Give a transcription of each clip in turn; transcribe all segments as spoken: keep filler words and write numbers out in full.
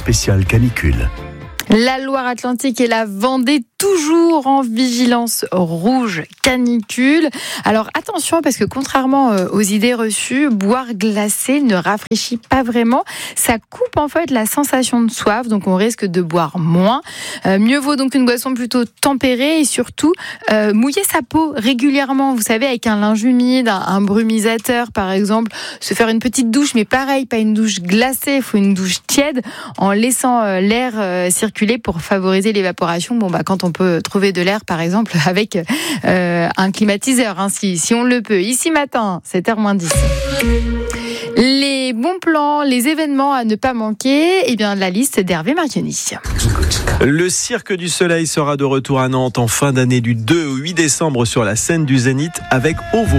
spéciale canicule. La Loire-Atlantique et la Vendée toujours en vigilance rouge canicule. Alors attention parce que contrairement aux idées reçues, boire glacé ne rafraîchit pas vraiment. Ça coupe en fait la sensation de soif, donc on risque de boire moins. Euh, mieux vaut donc une boisson plutôt tempérée et surtout euh, mouiller sa peau régulièrement. Vous savez, avec un linge humide, un, un brumisateur par exemple, se faire une petite douche, mais pareil, pas une douche glacée, il faut une douche tiède en laissant euh, l'air euh, circuler pour favoriser l'évaporation. Bon bah quand on peut trouver de l'air par exemple avec euh, un climatiseur hein, si, si on le peut. Ici matin, sept heures moins dix. Les bons plans, les événements à ne pas manquer, eh bien la liste d'Hervé Marioni. Le Cirque du Soleil sera de retour à Nantes en fin d'année du deux au huit décembre sur la scène du Zénith avec Ovo.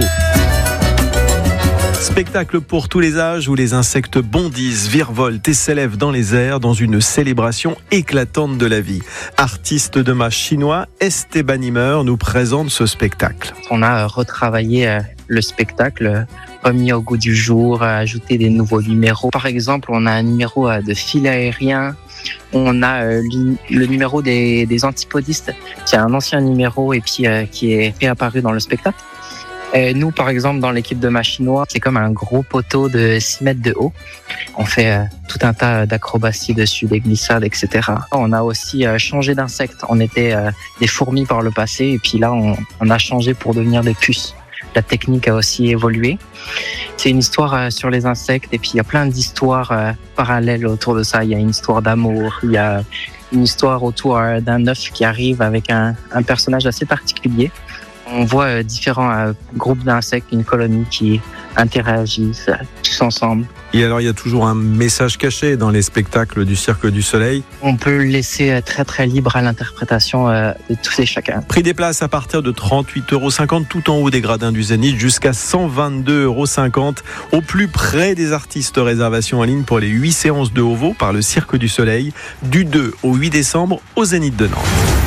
Spectacle pour tous les âges où les insectes bondissent, virevoltent et s'élèvent dans les airs dans une célébration éclatante de la vie. Artiste de mâche chinois, Esteban Himmer nous présente ce spectacle. On a retravaillé le spectacle, remis au goût du jour, ajouté des nouveaux numéros. Par exemple, on a un numéro de fil aérien. On a euh, le numéro des, des antipodistes, qui est un ancien numéro et puis euh, qui est réapparu dans le spectacle. Et nous, par exemple, dans l'équipe de Machinois, c'est comme un gros poteau de six mètres de haut. On fait euh, tout un tas d'acrobaties dessus, des glissades, et cetera. On a aussi euh, changé d'insectes. On était euh, des fourmis par le passé et puis là, on, on a changé pour devenir des puces. La technique a aussi évolué. C'est une histoire euh, sur les insectes et puis il y a plein d'histoires euh, parallèles autour de ça. Il y a une histoire d'amour, il y a une histoire autour euh, d'un œuf qui arrive avec un, un personnage assez particulier. On voit euh, différents euh, groupes d'insectes, une colonie qui interagissent euh, tous ensemble. Et alors, il y a toujours un message caché dans les spectacles du Cirque du Soleil. On peut le laisser euh, très très libre à l'interprétation euh, de tous et chacun. Prix des places à partir de trente-huit euros cinquante tout en haut des gradins du Zénith jusqu'à cent vingt-deux euros cinquante au plus près des artistes. Réservation en ligne pour les huit séances de Ovo par le Cirque du Soleil du deux au huit décembre au Zénith de Nantes.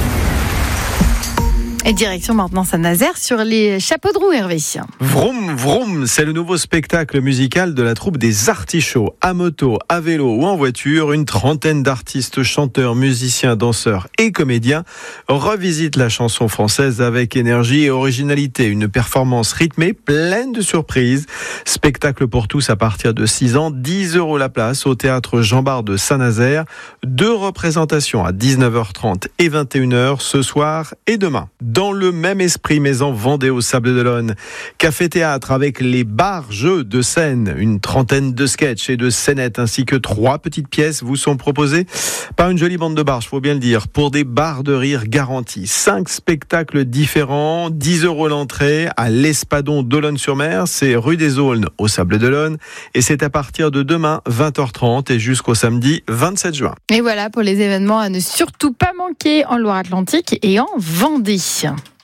Et direction maintenant Saint-Nazaire sur les chapeaux de roue, Hervé. Vroom Vroom, c'est le nouveau spectacle musical de la troupe des Artichauts. À moto, à vélo ou en voiture, une trentaine d'artistes, chanteurs, musiciens, danseurs et comédiens revisitent la chanson française avec énergie et originalité. Une performance rythmée, pleine de surprises. Spectacle pour tous à partir de six ans, dix euros la place au théâtre Jean-Bart de Saint-Nazaire. Deux représentations à dix-neuf heures trente et vingt et une heures ce soir et demain. Dans le même esprit, mais en Vendée au Sables-d'Olonne. Café-théâtre avec les bars-jeux de scène. Une trentaine de sketchs et de scénettes ainsi que trois petites pièces vous sont proposées par une jolie bande de barges, faut bien le dire, pour des barres de rire garanties. Cinq spectacles différents, dix euros l'entrée à l'Espadon d'Olonne-sur-Mer. C'est rue des Aulnes au Sables-d'Olonne et c'est à partir de demain vingt heures trente et jusqu'au samedi vingt-sept juin. Et voilà pour les événements à ne surtout pas manquer en Loire-Atlantique et en Vendée.